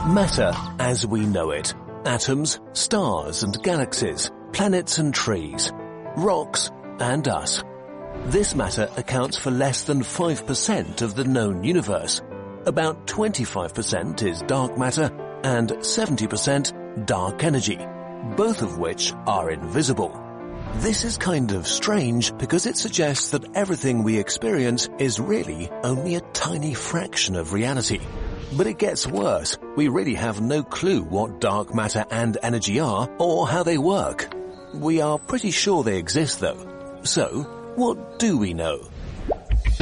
Matter as we know it. Atoms, stars and galaxies, planets and trees, rocks and us. This matter accounts for less than 5% of the known universe. About 25% is dark matter and 70% dark energy, both of which are invisible. This is kind of strange because it suggests that everything we experience is really only a tiny fraction of reality. But it gets worse. We really have no clue what dark matter and energy are or how they work. We are pretty sure they exist though. So, what do we know?